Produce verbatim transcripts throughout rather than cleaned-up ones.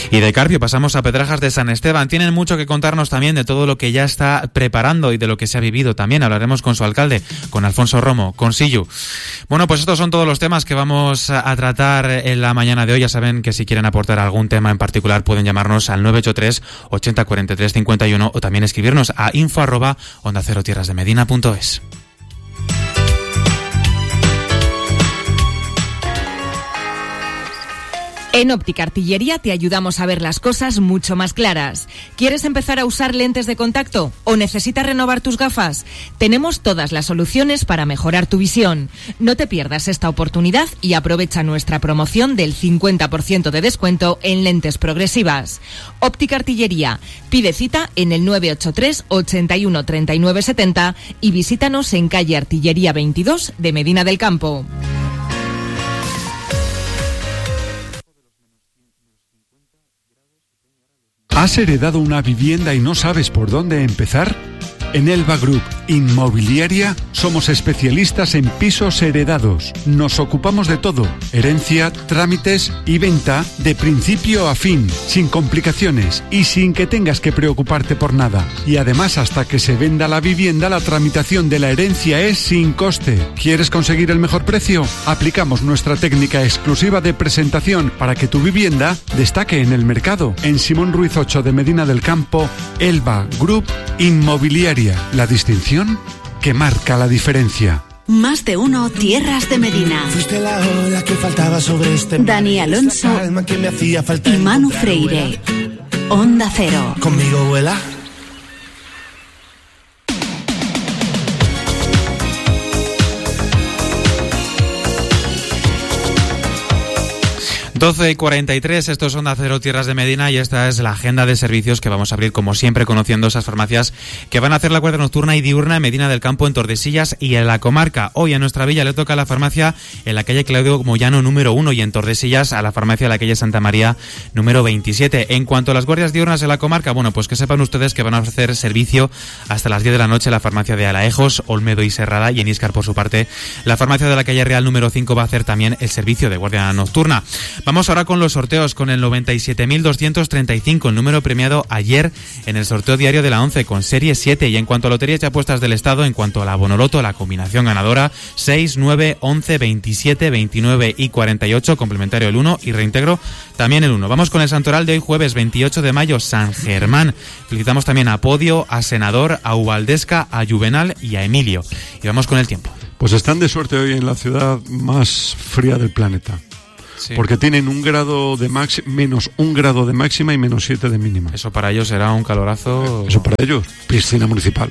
Y de Carpio pasamos a Pedrajas de San Esteban. Tienen mucho que contarnos también de todo lo que ya está preparando y de lo que se ha vivido también. Hablaremos con su alcalde, con Alfonso Romo, con Sillu. Bueno, pues estos son todos los temas que vamos a tratar en la mañana de hoy. Ya saben que si quieren aportar algún tema en particular pueden llamarnos al nueve ocho tres, ochenta, cuarenta y tres, cincuenta y uno o también escribirnos a info arroba onda cero tierras de medina punto es. En Óptica Artillería te ayudamos a ver las cosas mucho más claras. ¿Quieres empezar a usar lentes de contacto o necesitas renovar tus gafas? Tenemos todas las soluciones para mejorar tu visión. No te pierdas esta oportunidad y aprovecha nuestra promoción del cincuenta por ciento de descuento en lentes progresivas. Óptica Artillería. Pide cita en el nueve ocho tres, ochenta y uno, treinta y nueve setenta y visítanos en calle Artillería veintidós de Medina del Campo. ¿Has heredado una vivienda y no sabes por dónde empezar? En Elba Group Inmobiliaria somos especialistas en pisos heredados. Nos ocupamos de todo: herencia, trámites y venta de principio a fin, sin complicaciones y sin que tengas que preocuparte por nada. Y además, hasta que se venda la vivienda, la tramitación de la herencia es sin coste. ¿Quieres conseguir el mejor precio? Aplicamos nuestra técnica exclusiva de presentación para que tu vivienda destaque en el mercado. En Simón Ruiz ocho de Medina del Campo, Elba Group Inmobiliaria. La distinción que marca la diferencia. Más de uno, Tierras de Medina. Fuiste la hora que faltaba sobre este Dani Alonso que me hacía falta y Manu Freire. Onda Cero. Conmigo vuela. doce y cuarenta y tres, esto es Onda Cero Tierras de Medina y esta es la agenda de servicios que vamos a abrir como siempre conociendo esas farmacias que van a hacer la guardia nocturna y diurna en Medina del Campo, en Tordesillas y en la comarca. Hoy a nuestra villa le toca la farmacia en la calle Claudio Moyano número uno y en Tordesillas a la farmacia de la calle Santa María número veintisiete. En cuanto a las guardias diurnas en la comarca, bueno, pues que sepan ustedes que van a ofrecer servicio hasta las diez de la noche la farmacia de Alaejos, Olmedo y Serrada, y en Íscar por su parte la farmacia de la calle Real número cinco va a hacer también el servicio de guardia nocturna. Vamos ahora con los sorteos, con el noventa y siete mil doscientos treinta y cinco, el número premiado ayer en el sorteo diario de la once con serie siete. Y en cuanto a loterías y apuestas del Estado, en cuanto a la Bonoloto, la combinación ganadora seis, nueve, once, veintisiete, veintinueve y cuarenta y ocho, complementario el uno y reintegro también el uno. Vamos con el santoral de hoy jueves veintiocho de mayo, San Germán. Felicitamos también a Podio, a Senador, a Ubaldesca, a Juvenal y a Emilio. Y vamos con el tiempo. Pues están de suerte hoy en la ciudad más fría del planeta. Sí. Porque tienen un grado de máxima, menos un grado de máxima y menos siete de mínima. Eso para ellos será un calorazo. Eso para ellos, piscina municipal.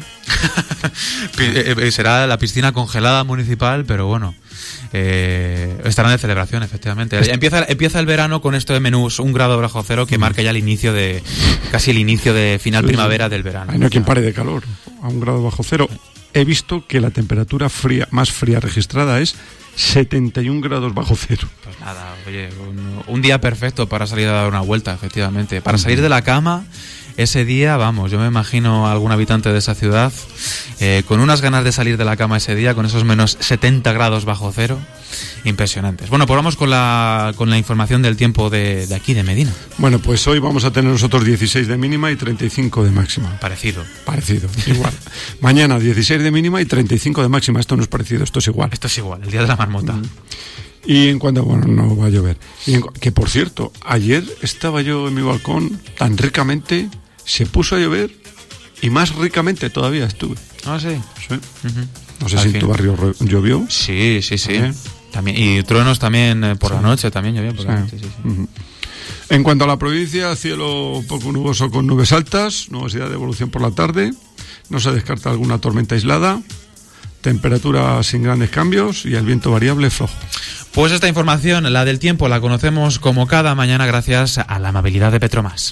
Será la piscina congelada municipal, pero bueno. Eh, estarán de celebración, efectivamente. Empieza, empieza el verano con esto de menos un grado bajo cero que marca ya el inicio de, casi el inicio de final sí, primavera sí. del verano. Ay, no hay quien pare de calor a un grado bajo cero. He visto que la temperatura fría, más fría registrada es setenta y un grados bajo cero. Pues nada, oye, un, un día perfecto para salir a dar una vuelta, efectivamente. Para salir de la cama, ese día, vamos, yo me imagino a algún habitante de esa ciudad eh, con unas ganas de salir de la cama ese día, con esos menos setenta grados bajo cero, impresionantes. Bueno, pues vamos con la, con la información del tiempo de, de aquí, de Medina. Bueno, pues hoy vamos a tener nosotros dieciséis de mínima y treinta y cinco de máxima. Parecido. Parecido, igual. Mañana dieciséis de mínima y treinta y cinco de máxima. Esto no es parecido, esto es igual. Esto es igual, el día de la marmota. Mm. Y en cuanto, bueno, no va a llover. Y en, que por cierto, ayer estaba yo en mi balcón tan ricamente, se puso a llover y más ricamente todavía estuve. Ah, sí. Sí. Uh-huh. No sé Al si fin. En tu barrio llovió. Sí, sí, sí. ¿Eh? También, y truenos también eh, por sí. la noche, también llovió por sí. la noche. Sí, sí. Uh-huh. En cuanto a la provincia, cielo poco nuboso con nubes altas, nubosidad de evolución por la tarde, no se descarta alguna tormenta aislada, temperatura sin grandes cambios y el viento variable flojo. Pues esta información, la del tiempo, la conocemos como cada mañana gracias a la amabilidad de Petromás.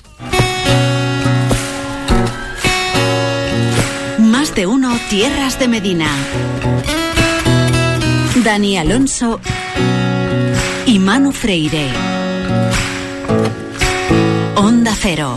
Más de uno, Tierras de Medina. Dani Alonso y Manu Freire. Onda Cero.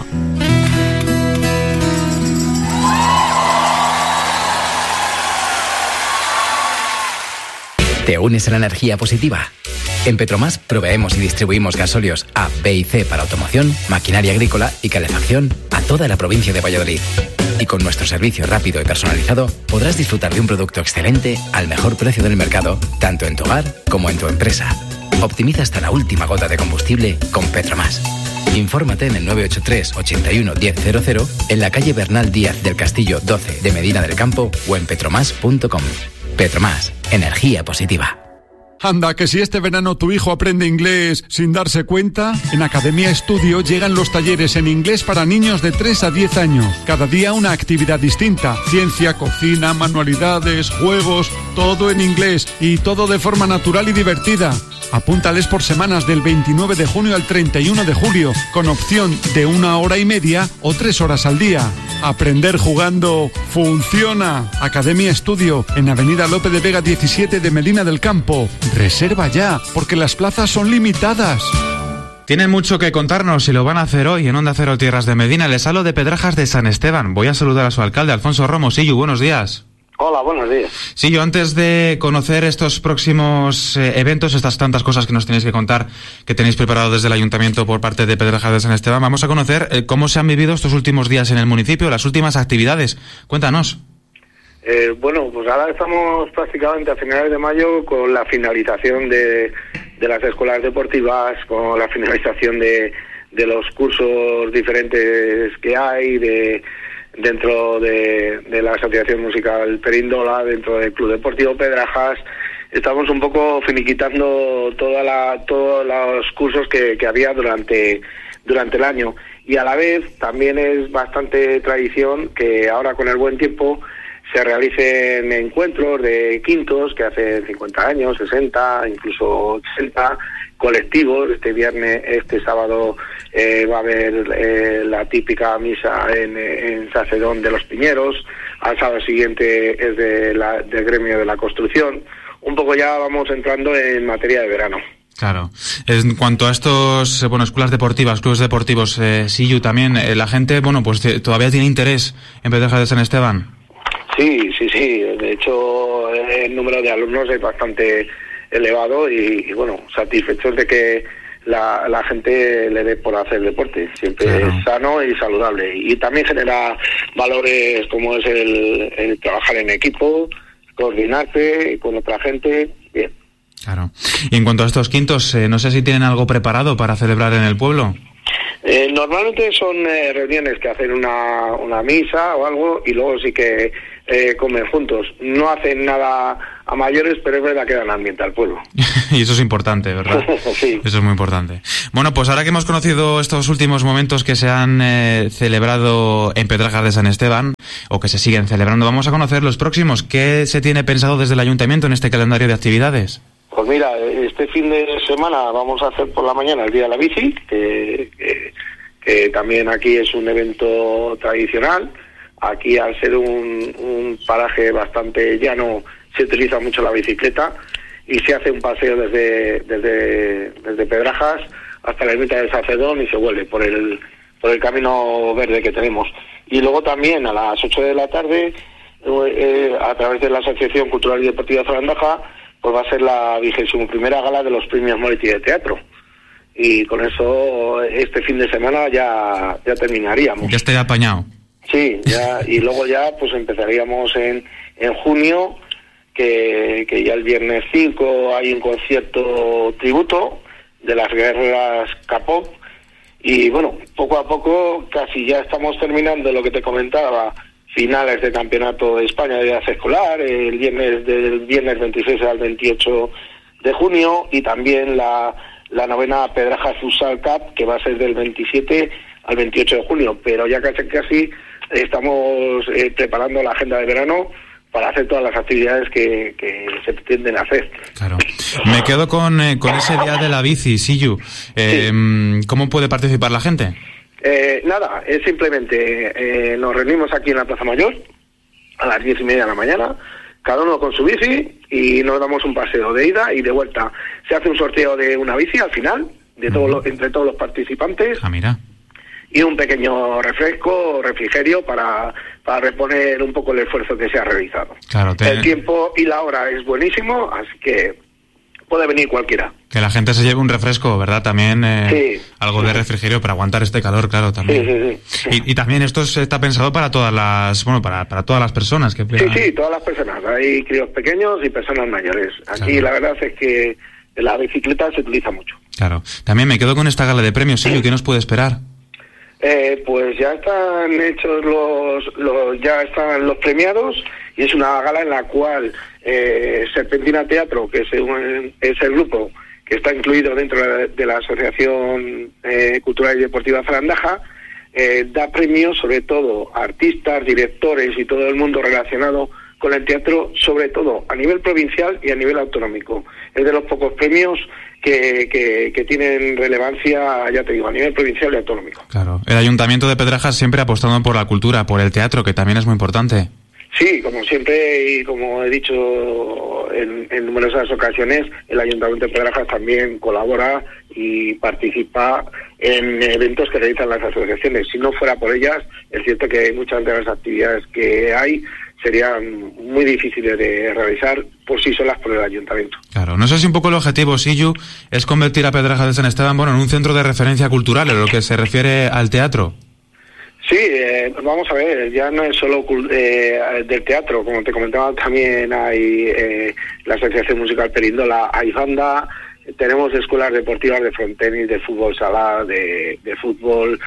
¿Te unes a la energía positiva? En Petromás proveemos y distribuimos gasóleos A, B y C para automoción, maquinaria agrícola y calefacción a toda la provincia de Valladolid. Y con nuestro servicio rápido y personalizado podrás disfrutar de un producto excelente al mejor precio del mercado, tanto en tu hogar como en tu empresa. Optimiza hasta la última gota de combustible con Petromás. Infórmate en el nueve ocho tres, ochenta y uno, diez cero cero, en la calle Bernal Díaz del Castillo doce de Medina del Campo o en petromás punto com. Petromás, energía positiva. Anda, que si este verano tu hijo aprende inglés sin darse cuenta, en Academia Estudio llegan los talleres en inglés para niños de tres a diez años. Cada día una actividad distinta. Ciencia, cocina, manualidades, juegos, todo en inglés y todo de forma natural y divertida. Apúntales por semanas del veintinueve de junio al treinta y uno de julio, con opción de una hora y media o tres horas al día. Aprender jugando funciona. Academia Estudio, en Avenida Lope de Vega diecisiete de Medina del Campo. Reserva ya, porque las plazas son limitadas. Tienen mucho que contarnos y lo van a hacer hoy en Onda Cero Tierras de Medina. Les hablo de Pedrajas de San Esteban. Voy a saludar a su alcalde, Alfonso Romo. Sillu, buenos días. Hola, buenos días. Sí, yo antes de conocer estos próximos eh, eventos, estas tantas cosas que nos tenéis que contar, que tenéis preparado desde el Ayuntamiento por parte de Pedrajas de San Esteban, vamos a conocer eh, cómo se han vivido estos últimos días en el municipio, las últimas actividades. Cuéntanos. Eh, bueno, pues ahora estamos prácticamente a finales de mayo con la finalización de, de las escuelas deportivas, con la finalización de, de los cursos diferentes que hay, de dentro de, de la Asociación Musical Perindola, dentro del Club Deportivo Pedrajas. Estamos un poco finiquitando toda la, todos los cursos que, que había durante, durante el año. Y a la vez también es bastante tradición que ahora con el buen tiempo se realicen encuentros de quintos que hace cincuenta años, sesenta, incluso ochenta, colectivos. Este viernes, este sábado eh, va a haber eh, la típica misa en, en Sacedón de los Piñeros. Al sábado siguiente es de la, del gremio de la construcción. Un poco ya vamos entrando en materia de verano. Claro. En cuanto a estos, bueno, escuelas deportivas, clubes deportivos, eh, Sillu, también, eh, la gente, bueno, pues t- todavía tiene interés en Pedrajas de San Esteban. Sí, sí, sí. De hecho, el número de alumnos es bastante elevado y, y bueno, satisfechos de que la, la gente le dé por hacer deporte. Siempre claro. Es sano y saludable. Y también genera valores como es el, el trabajar en equipo, coordinarse con otra gente. Bien. Claro. Y en cuanto a estos quintos, eh, no sé si tienen algo preparado para celebrar en el pueblo. Eh, normalmente son eh, reuniones que hacen una, una misa o algo y luego sí que eh, comen juntos. No hacen nada a mayores, pero es verdad que dan ambiente al pueblo. Y eso es importante, ¿verdad? Sí. Eso es muy importante. Bueno, pues ahora que hemos conocido estos últimos momentos que se han eh, celebrado en Pedrajas de San Esteban, o que se siguen celebrando, vamos a conocer los próximos. ¿Qué se tiene pensado desde el Ayuntamiento en este calendario de actividades? Pues mira, este fin de semana vamos a hacer por la mañana el Día de la Bici, que, que, que también aquí es un evento tradicional. Aquí, al ser un, un paraje bastante llano, se utiliza mucho la bicicleta y se hace un paseo desde desde, desde Pedrajas hasta la ermita de Sacedón y se vuelve por el por el camino verde que tenemos. Y luego también a las ocho de la tarde, eh, a través de la Asociación Cultural y Deportiva Zarandaja, pues va a ser la vigésima primera gala de los premios Moretti de teatro. Y con eso este fin de semana ya, ya terminaríamos. Ya estoy apañado. Sí, ya, y luego ya pues empezaríamos en, en junio, que, que ya el viernes cinco hay un concierto tributo de las guerreras K-pop. Y bueno, poco a poco casi ya estamos terminando lo que te comentaba, finales de campeonato de España de edad escolar, el viernes del viernes veintiséis al veintiocho de junio, y también la, la novena Pedrajas Futsal Cup, que va a ser del veintisiete al veintiocho de junio, pero ya casi casi estamos eh, preparando la agenda de verano para hacer todas las actividades que, que se pretenden hacer. Claro. Me quedo con, eh, con ese día de la bici, Sillu. Eh, sí. ¿Cómo puede participar la gente? Eh, nada, es simplemente eh, nos reunimos aquí en la Plaza Mayor a las diez y media de la mañana, cada uno con su bici, y nos damos un paseo de ida y de vuelta. Se hace un sorteo de una bici al final, de todos los, entre todos los participantes. Ah, mira. Y un pequeño refresco, refrigerio para, para reponer un poco el esfuerzo que se ha realizado. Claro, te... El tiempo y la hora es buenísimo, así que puede venir cualquiera. Que la gente se lleve un refresco, ¿verdad? También eh, sí, algo sí. de refrigerio para aguantar este calor, claro, también. Sí, sí, sí. Y, y también esto está pensado para todas las, bueno, para, para todas las personas que puedan... Sí, sí, todas las personas. Hay críos pequeños y personas mayores. Aquí claro. La verdad es que la bicicleta se utiliza mucho. Claro. También me quedo con esta gala de premios, Sillo, ¿qué nos puede esperar? Eh, pues ya están hechos los, los, ya están los premiados, y es una gala en la cual eh, Serpentina Teatro, que es, un, es el grupo que está incluido dentro de la, de la Asociación eh, Cultural y Deportiva Zarandaja, eh, da premios sobre todo a artistas, directores y todo el mundo relacionado con el teatro, sobre todo a nivel provincial y a nivel autonómico. Es de los pocos premios que, que, que tienen relevancia, ya te digo, a nivel provincial y autonómico. Claro. El Ayuntamiento de Pedrajas siempre apostando por la cultura, por el teatro, que también es muy importante. Sí, como siempre y como he dicho en, en numerosas ocasiones, el Ayuntamiento de Pedrajas también colabora y participa en eventos que realizan las asociaciones. Si no fuera por ellas, es cierto que muchas de las actividades que hay serían muy difíciles de realizar por sí solas por el ayuntamiento. Claro, no sé si un poco el objetivo, Sillo, es convertir a Pedrajas de San Esteban, bueno, en un centro de referencia cultural en lo que se refiere al teatro. Sí, eh, vamos a ver, ya no es solo eh, del teatro, como te comentaba, también hay eh, la Asociación Musical Perindola, hay banda, tenemos escuelas deportivas de frontenis, de fútbol sala, de, de fútbol,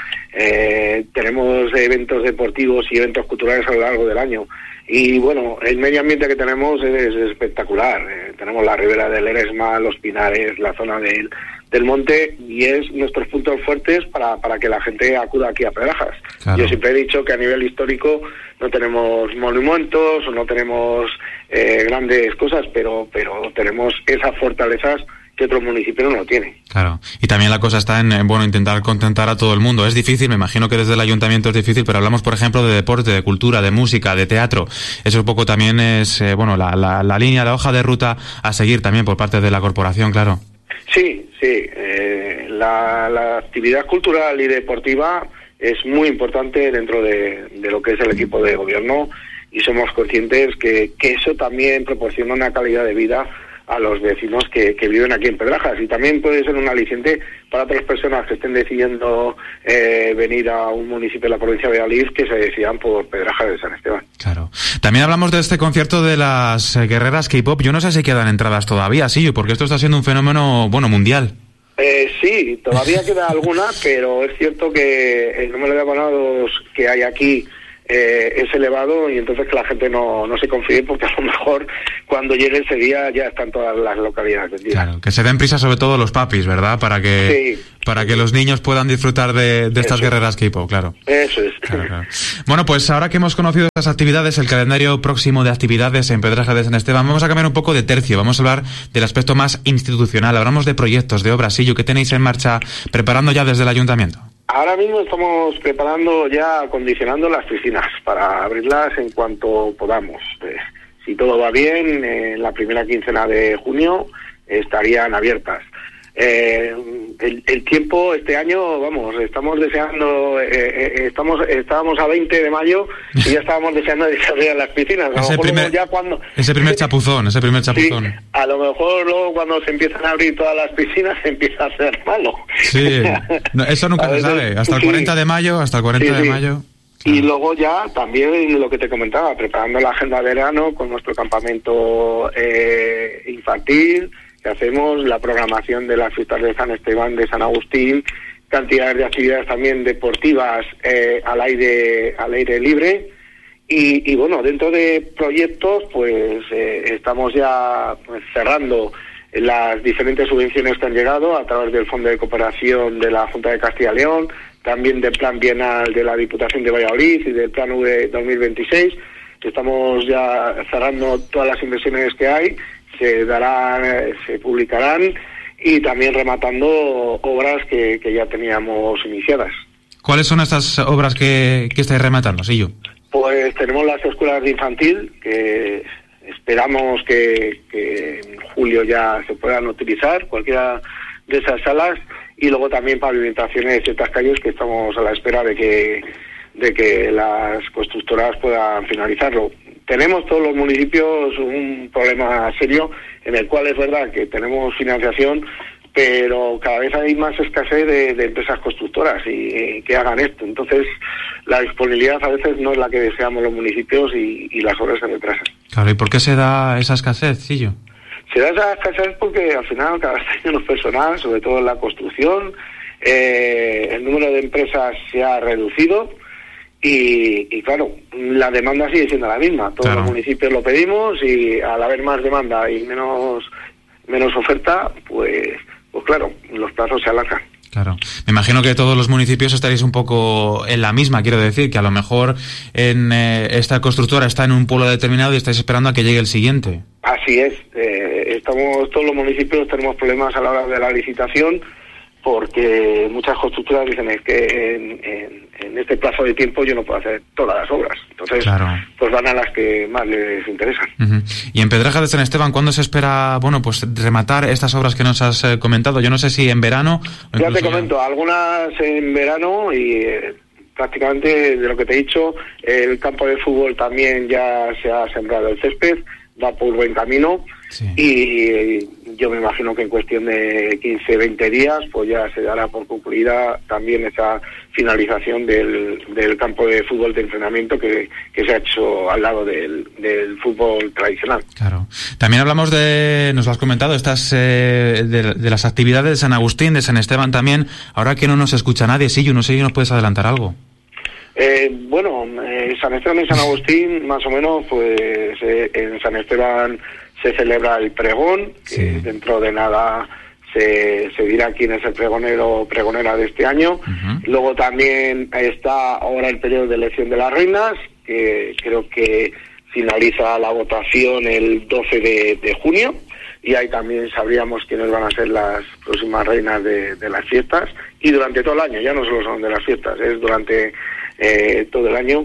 eh, tenemos eventos deportivos y eventos culturales a lo largo del año. Y bueno, el medio ambiente que tenemos es, es espectacular. Eh, tenemos la ribera del Eresma, los Pinares, la zona del, del monte, y es nuestros puntos fuertes para, para que la gente acuda aquí a Pedrajas. Claro. Yo siempre he dicho que a nivel histórico no tenemos monumentos o no tenemos eh, grandes cosas, pero, pero tenemos esas fortalezas que otro municipio no lo tiene. Claro, y también la cosa está en, bueno, intentar contentar a todo el mundo. Es difícil, me imagino que desde el ayuntamiento es difícil, pero hablamos, por ejemplo, de deporte, de cultura, de música, de teatro. Eso un poco también es, eh, bueno, la, la, la línea, la hoja de ruta a seguir también por parte de la corporación, claro. Sí, sí. Eh, la, la actividad cultural y deportiva es muy importante dentro de, de lo que es el equipo de gobierno, y somos conscientes que, que eso también proporciona una calidad de vida a los vecinos que, que viven aquí en Pedrajas, y también puede ser un aliciente para otras personas que estén decidiendo eh, venir a un municipio de la provincia de Valladolid, que se decidan por Pedrajas de San Esteban. Claro. También hablamos de este concierto de las guerreras K-pop. Yo no sé si quedan entradas todavía, sí, porque esto está siendo un fenómeno, bueno, mundial. Eh, sí, todavía queda alguna, pero es cierto que el número de abonados que hay aquí Eh, es elevado, y entonces que la gente no, no se confíe, porque a lo mejor cuando llegue ese día ya están todas las localidades vendidas. Claro, que se den prisa sobre todo los papis, ¿verdad? Para que sí, para que los niños puedan disfrutar de, de estas Eso. guerreras K-pop, claro. Eso es. Claro, claro. Bueno, pues ahora que hemos conocido estas actividades, el calendario próximo de actividades en Pedrajas de San Esteban, vamos a cambiar un poco de tercio, vamos a hablar del aspecto más institucional, hablamos de proyectos, de obras, Sillo, que tenéis en marcha, preparando ya desde el ayuntamiento. Ahora mismo estamos preparando ya, acondicionando las piscinas para abrirlas en cuanto podamos. Eh, si todo va bien, en eh, la primera quincena de junio estarían abiertas. Eh, el, el tiempo este año, vamos, estamos deseando, eh, eh, estamos estábamos a veinte de mayo y ya estábamos deseando que se abrieran las piscinas. A ese, lo primer, ya cuando, ese primer chapuzón, ese primer chapuzón. Sí, a lo mejor luego cuando se empiezan a abrir todas las piscinas empieza a ser malo. Sí, no, eso nunca se sabe. Hasta el cuarenta de mayo, hasta el cuarenta sí, sí. de mayo. Y luego ya también lo que te comentaba, preparando la agenda de verano con nuestro campamento eh, infantil, que hacemos, la programación de las fiestas de San Esteban, de San Agustín, cantidades de actividades también deportivas eh, al aire al aire libre, y, y bueno, dentro de proyectos pues eh, estamos ya pues, cerrando las diferentes subvenciones que han llegado a través del Fondo de Cooperación de la Junta de Castilla y León, también del Plan Bienal de la Diputación de Valladolid y del Plan V dos mil veintiséis. Estamos ya cerrando todas las inversiones que hay, se darán, se publicarán, y también rematando obras que, que ya teníamos iniciadas. ¿Cuáles son estas obras que, que estáis rematando, Sillo? Pues tenemos las escuelas de infantil, que esperamos que, que en julio ya se puedan utilizar, cualquiera de esas salas, y luego también pavimentaciones de ciertas calles que estamos a la espera de que de que las constructoras puedan finalizarlo. tenemos todos los municipios un problema serio en el cual es verdad que tenemos financiación, pero cada vez hay más escasez de, de empresas constructoras y, y que hagan esto. Entonces, la disponibilidad a veces no es la que deseamos los municipios y, y las obras se retrasan. Claro, ¿y por qué se da esa escasez, Cillo? Se da esa escasez porque al final cada vez hay menos personal, sobre todo en la construcción, eh, el número de empresas se ha reducido y, y claro, la demanda sigue siendo la misma. Todos claro. los municipios lo pedimos y al haber más demanda y menos menos oferta, pues pues claro, los plazos se alargan. Claro. Me imagino que todos los municipios estaréis un poco en la misma, quiero decir, que a lo mejor en eh, esta constructora está en un pueblo determinado y estáis esperando a que llegue el siguiente. Así es. Eh, estamos todos los municipios tenemos problemas a la hora de la licitación porque muchas constructoras dicen es que en, en, en este plazo de tiempo yo no puedo hacer todas las obras. Entonces, claro. pues van a las que más les interesan. Uh-huh. Y en Pedreja de San Esteban, ¿cuándo se espera, bueno, pues rematar estas obras que nos has eh, comentado? Yo no sé si en verano... O ya te comento, ya... algunas en verano y eh, prácticamente de lo que te he dicho, el campo de fútbol también ya se ha sembrado el césped, va por buen camino. Sí. Y yo me imagino que en cuestión de quince, veinte días pues ya se dará por concluida también esa finalización del, del campo de fútbol de entrenamiento que, que se ha hecho al lado del, del fútbol tradicional. Claro. También hablamos de, nos lo has comentado, estas eh, de, de las actividades de San Agustín, de San Esteban también. Ahora que no nos escucha nadie, sí, yo no sé si nos puedes adelantar algo. Eh, bueno, eh, San Esteban y San Agustín, más o menos, pues eh, en San Esteban se celebra el pregón, que sí. dentro de nada se, se dirá quién es el pregonero o pregonera de este año. Uh-huh. Luego también está ahora el periodo de elección de las reinas, que creo que finaliza la votación el doce de junio, y ahí también sabríamos quiénes van a ser las próximas reinas de, de las fiestas, y durante todo el año, ya no solo son de las fiestas, es durante eh, todo el año.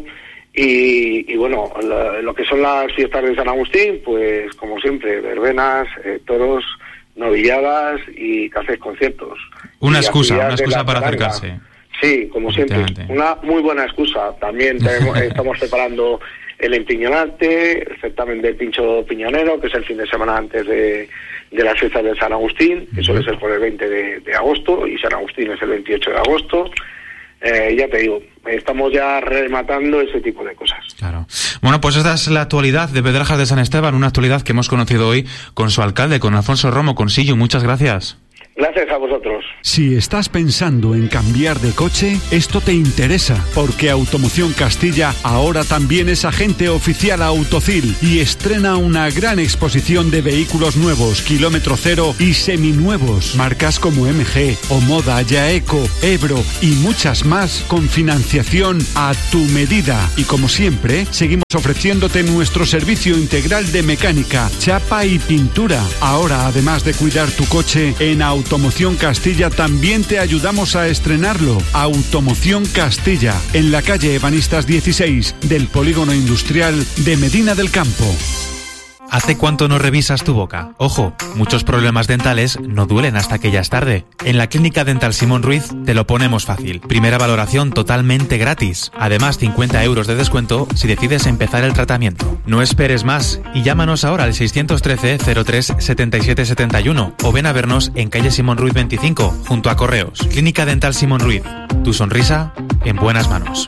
Y, y bueno, lo, lo que son las fiestas de San Agustín, pues como siempre, verbenas, eh, toros, novilladas y cafés conciertos. Una excusa, una excusa para acercarse. Sí, como siempre, una muy buena excusa. También tenemos, estamos preparando el empiñonarte, el certamen del pincho piñonero, que es el fin de semana antes de, de las fiestas de San Agustín, que suele ser por el veinte de agosto, y San Agustín es el veintiocho de agosto. Eh, ya te digo, estamos ya rematando ese tipo de cosas. Claro. Bueno, pues esta es la actualidad de Pedrejas de San Esteban, una actualidad que hemos conocido hoy con su alcalde, con Alfonso Romo, con Cillo. Muchas gracias. Gracias a vosotros. Si estás pensando en cambiar de coche, esto te interesa, porque Automoción Castilla ahora también es agente oficial Autocil y estrena una gran exposición de vehículos nuevos, kilómetro cero y seminuevos, marcas como M G, Omoda, Yaeco, Ebro y muchas más con financiación a tu medida. Y como siempre, seguimos ofreciéndote nuestro servicio integral de mecánica, chapa y pintura. Ahora, además de cuidar tu coche, en Automoción Automoción Castilla también te ayudamos a estrenarlo. Automoción Castilla, en la calle Ebanistas dieciséis del Polígono Industrial de Medina del Campo. ¿Hace cuánto no revisas tu boca? Ojo, muchos problemas dentales no duelen hasta que ya es tarde. En la Clínica Dental Simón Ruiz te lo ponemos fácil. Primera valoración totalmente gratis. Además, cincuenta euros de descuento si decides empezar el tratamiento. No esperes más y llámanos ahora al seiscientos trece cero tres setenta y siete setenta y uno o ven a vernos en calle Simón Ruiz veinticinco, junto a Correos. Clínica Dental Simón Ruiz. Tu sonrisa en buenas manos.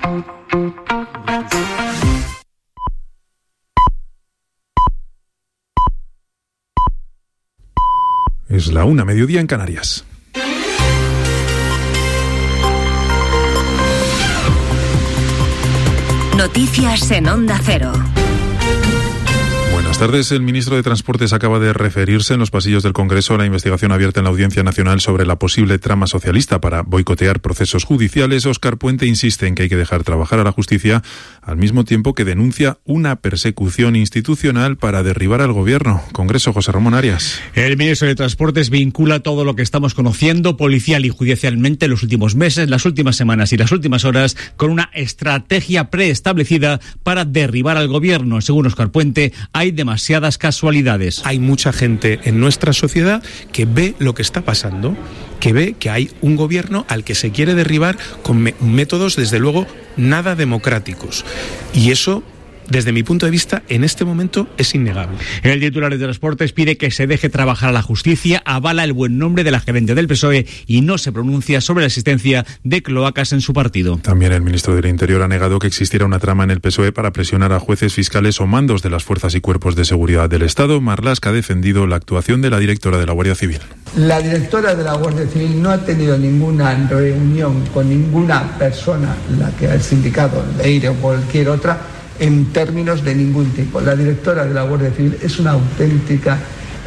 Es la una, mediodía en Canarias. Noticias en Onda Cero. Buenas tardes. El ministro de Transportes acaba de referirse en los pasillos del Congreso a la investigación abierta en la Audiencia Nacional sobre la posible trama socialista para boicotear procesos judiciales. Óscar Puente insiste en que hay que dejar trabajar a la justicia, al mismo tiempo que denuncia una persecución institucional para derribar al gobierno. Congreso, José Ramón Arias. El ministro de Transportes vincula todo lo que estamos conociendo policial y judicialmente en los últimos meses, las últimas semanas y las últimas horas con una estrategia preestablecida para derribar al gobierno. Según Óscar Puente, hay demasiadas casualidades. Hay mucha gente en nuestra sociedad que ve lo que está pasando, que ve que hay un gobierno al que se quiere derribar con me- métodos, desde luego, nada democráticos. Y eso desde mi punto de vista, en este momento es innegable. El titular de Transportes pide que se deje trabajar a la justicia, avala el buen nombre de la gerente del P S O E y no se pronuncia sobre la existencia de cloacas en su partido. También el ministro del Interior ha negado que existiera una trama en el P S O E para presionar a jueces, fiscales o mandos de las fuerzas y cuerpos de seguridad del Estado. Marlaska ha defendido la actuación de la directora de la Guardia Civil. La directora de la Guardia Civil no ha tenido ninguna reunión con ninguna persona, la que el sindicato, Leire o cualquier otra, en términos de ningún tipo. La directora de la Guardia Civil es una auténtica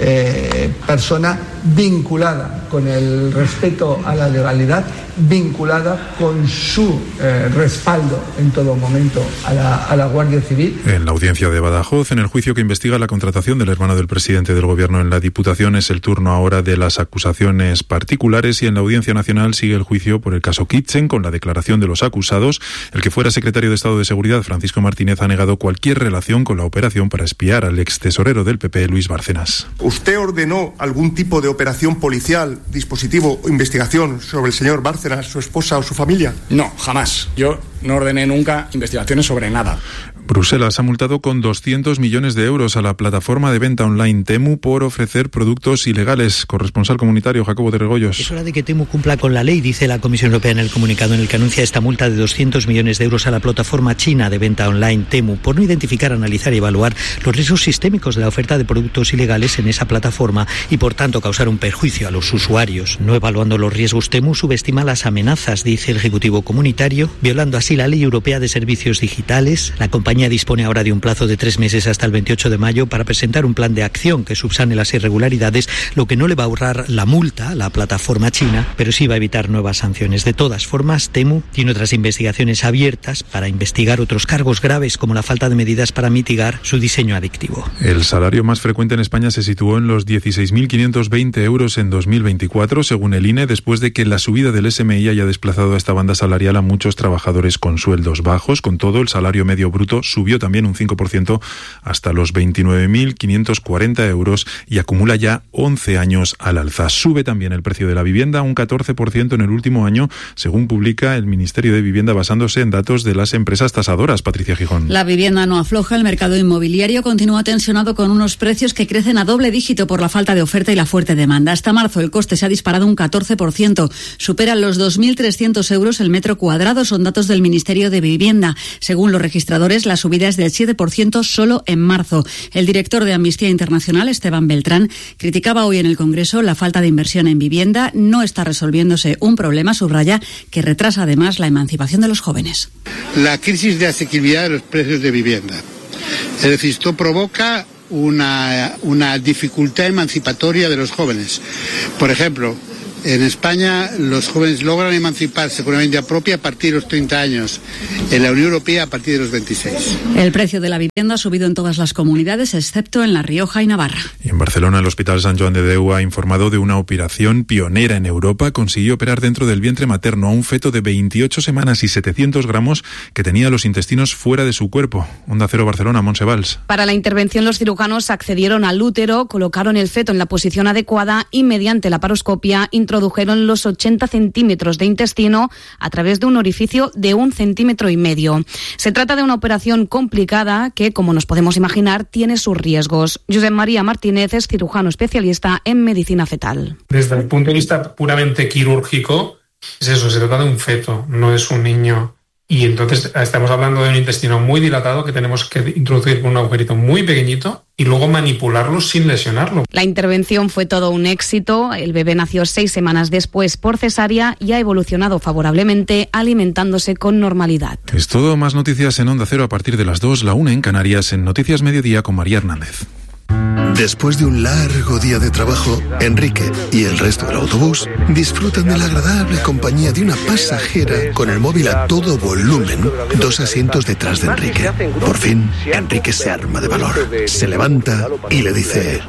eh, persona vinculada con el respeto a la legalidad, vinculada con su eh, respaldo en todo momento a la, a la Guardia Civil. En la audiencia de Badajoz, en el juicio que investiga la contratación del hermano del presidente del Gobierno en la Diputación, es el turno ahora de las acusaciones particulares, y en la Audiencia Nacional sigue el juicio por el caso Kitchen con la declaración de los acusados. El que fuera secretario de Estado de Seguridad, Francisco Martínez, ha negado cualquier relación con la operación para espiar al ex tesorero del P P, Luis Bárcenas. ¿Usted ordenó algún tipo de operación policial, dispositivo o investigación sobre el señor Bárcenas, su esposa o su familia? No, jamás. Yo no ordené nunca investigaciones sobre nada. Bruselas ha multado con doscientos millones de euros a la plataforma de venta online Temu por ofrecer productos ilegales. Corresponsal comunitario Jacobo de Regoyos. Es hora de que Temu cumpla con la ley, dice la Comisión Europea en el comunicado en el que anuncia esta multa de doscientos millones de euros a la plataforma china de venta online Temu por no identificar, analizar y evaluar los riesgos sistémicos de la oferta de productos ilegales en esa plataforma y por tanto causar un perjuicio a los usuarios. No evaluando los riesgos, Temu subestima las amenazas, dice el Ejecutivo Comunitario, violando así la Ley Europea de Servicios Digitales. La compañía dispone ahora de un plazo de tres meses hasta el veintiocho de mayo para presentar un plan de acción que subsane las irregularidades, lo que no le va a ahorrar la multa a la plataforma china, pero sí va a evitar nuevas sanciones. De todas formas, Temu tiene otras investigaciones abiertas para investigar otros cargos graves como la falta de medidas para mitigar su diseño adictivo. El salario más frecuente en España se situó en los dieciséis mil quinientos veinte euros en dos mil veinticuatro, según el I N E, después de que la subida del S M I haya desplazado a esta banda salarial a muchos trabajadores con sueldos bajos. Con todo, el salario medio bruto subió también un cinco por ciento hasta los veintinueve mil quinientos cuarenta euros y acumula ya once años al alza. Sube también el precio de la vivienda un catorce por ciento en el último año, según publica el Ministerio de Vivienda basándose en datos de las empresas tasadoras. Patricia Gijón. La vivienda no afloja, el mercado inmobiliario continúa tensionado con unos precios que crecen a doble dígito por la falta de oferta y la fuerte demanda. Hasta marzo el coste se ha disparado un catorce por ciento, superan los dos mil trescientos euros el metro cuadrado, son datos del Ministerio de Vivienda. Según los registradores, la subida es del siete por ciento solo en marzo. El director de Amnistía Internacional, Esteban Beltrán, criticaba hoy en el Congreso la falta de inversión en vivienda. No está resolviéndose un problema, subraya, que retrasa además la emancipación de los jóvenes. La crisis de asequibilidad de los precios de vivienda. Es decir, esto provoca una, una dificultad emancipatoria de los jóvenes. Por ejemplo, en España los jóvenes logran emanciparse con una vivienda propia a partir de los treinta años, en la Unión Europea a partir de los veintiséis. El precio de la vivienda ha subido en todas las comunidades, excepto en La Rioja y Navarra. Y en Barcelona, el Hospital Sant Joan de Déu ha informado de una operación pionera en Europa. Consiguió operar dentro del vientre materno a un feto de veintiocho semanas y setecientos gramos que tenía los intestinos fuera de su cuerpo. Onda Cero Barcelona, Montse Valls. Para la intervención, los cirujanos accedieron al útero, colocaron el feto en la posición adecuada y mediante la paroscopia introdujeron los ochenta centímetros de intestino a través de un orificio de un centímetro y medio. Se trata de una operación complicada que, como nos podemos imaginar, tiene sus riesgos. Josep María Martínez es cirujano especialista en medicina fetal. Desde el punto de vista puramente quirúrgico, es eso, se trata de un feto, no es un niño. Y entonces estamos hablando de un intestino muy dilatado que tenemos que introducir con un agujerito muy pequeñito y luego manipularlo sin lesionarlo. La intervención fue todo un éxito. El bebé nació seis semanas después por cesárea y ha evolucionado favorablemente, alimentándose con normalidad. Es todo. Más noticias en Onda Cero a partir de las dos, la una en Canarias, en Noticias Mediodía con María Hernández. Después de un largo día de trabajo, Enrique y el resto del autobús disfrutan de la agradable compañía de una pasajera con el móvil a todo volumen, dos asientos detrás de Enrique. Por fin, Enrique se arma de valor, se levanta y le dice...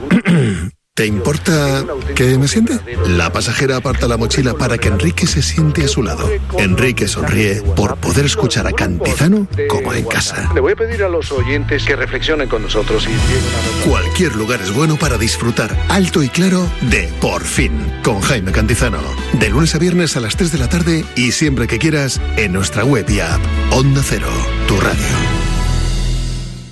¿Te importa que me siente? La pasajera aparta la mochila para que Enrique se siente a su lado. Enrique sonríe por poder escuchar a Cantizano como en casa. Le voy a pedir a los oyentes que reflexionen con nosotros. Y... Cualquier lugar es bueno para disfrutar alto y claro de Por Fin, con Jaime Cantizano. De lunes a viernes a las tres de la tarde y siempre que quieras en nuestra web y app. Onda Cero, tu radio.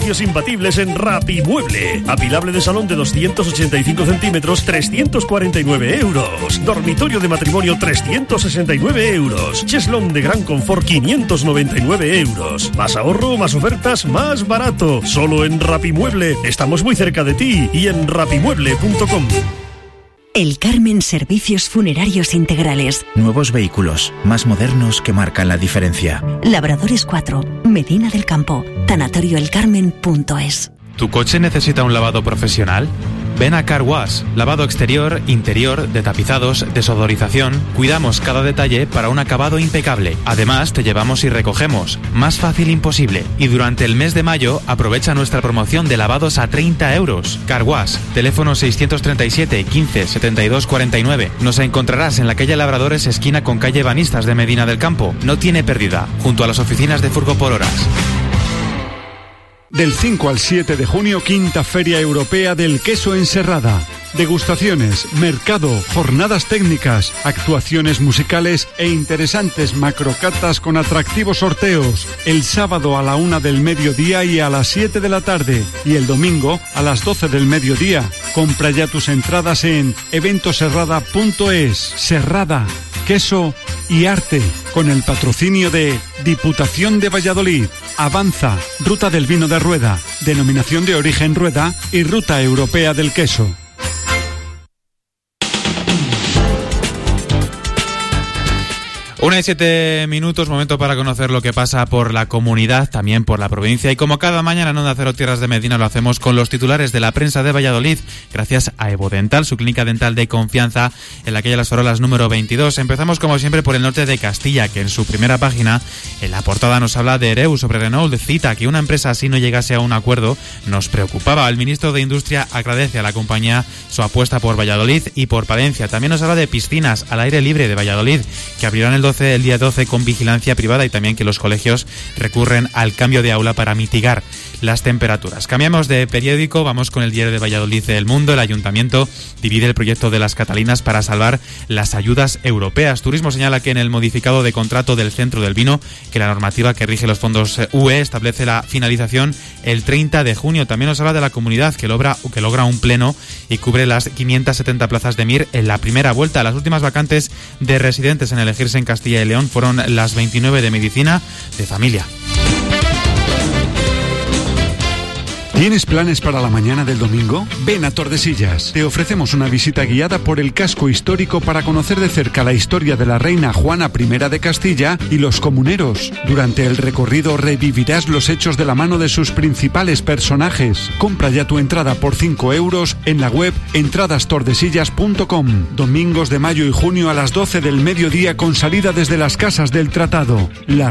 precios imbatibles en Rapimueble. Apilable de salón de doscientos ochenta y cinco centímetros, trescientos cuarenta y nueve euros. Dormitorio de matrimonio, trescientos sesenta y nueve euros. Cheslón de gran confort, quinientos noventa y nueve euros. Más ahorro, más ofertas, más barato. Solo en Rapimueble. Estamos muy cerca de ti y en rapimueble punto com. El Carmen Servicios Funerarios Integrales. Nuevos vehículos, más modernos, que marcan la diferencia. Labradores cuatro, Medina del Campo, tanatorio el carmen punto es. ¿Tu coche necesita un lavado profesional? Ven a Car Wash, lavado exterior, interior, de tapizados, desodorización. Cuidamos cada detalle para un acabado impecable. Además, te llevamos y recogemos. Más fácil imposible. Y durante el mes de mayo, aprovecha nuestra promoción de lavados a treinta euros. Car Wash, teléfono seiscientos treinta y siete, quince, setenta y dos, cuarenta y nueve. Nos encontrarás en la calle Labradores, esquina con calle Banistas de Medina del Campo. No tiene pérdida, junto a las oficinas de Furgo por Horas. Del cinco al siete de junio, quinta Feria Europea del Queso en Serrada. Degustaciones, mercado, jornadas técnicas, actuaciones musicales e interesantes macrocatas con atractivos sorteos. El sábado a la una del mediodía y a las siete de la tarde. Y el domingo a las doce del mediodía. Compra ya tus entradas en eventoserrada punto es. Serrada, queso y arte. Con el patrocinio de Diputación de Valladolid, Avanza, Ruta del Vino de Rueda, Denominación de Origen Rueda y Ruta Europea del Queso. Una y siete minutos, momento para conocer lo que pasa por la comunidad, también por la provincia. Y como cada mañana en Onda Cero Tierras de Medina lo hacemos con los titulares de la prensa de Valladolid, gracias a Evo Dental, su clínica dental de confianza en la calle Las Farolas número veintidós. Empezamos como siempre por el norte de Castilla, que en su primera página, en la portada nos habla de Ereu sobre Renault. Cita que una empresa así no llegase a un acuerdo nos preocupaba. El ministro de Industria agradece a la compañía su apuesta por Valladolid y por Palencia. También nos habla de piscinas al aire libre de Valladolid, que abrirán el el día doce con vigilancia privada, y también que los colegios recurren al cambio de aula para mitigar las temperaturas. Cambiamos de periódico, vamos con el diario de Valladolid El Mundo. El ayuntamiento divide el proyecto de las Catalinas para salvar las ayudas europeas. Turismo señala que en el modificado de contrato del Centro del Vino, que la normativa que rige los fondos U E establece la finalización el treinta de junio. También nos habla de la comunidad que logra, que logra un pleno y cubre las quinientas setenta plazas de M I R en la primera vuelta. Las últimas vacantes de residentes en elegirse en Castilla y León fueron las veintinueve de medicina de familia. ¿Tienes planes para la mañana del domingo? Ven a Tordesillas. Te ofrecemos una visita guiada por el casco histórico para conocer de cerca la historia de la reina Juana I de Castilla y los comuneros. Durante el recorrido revivirás los hechos de la mano de sus principales personajes. Compra ya tu entrada por cinco euros en la web entradas tordesillas punto com. Domingos de mayo y junio a las doce del mediodía con salida desde las Casas del Tratado. La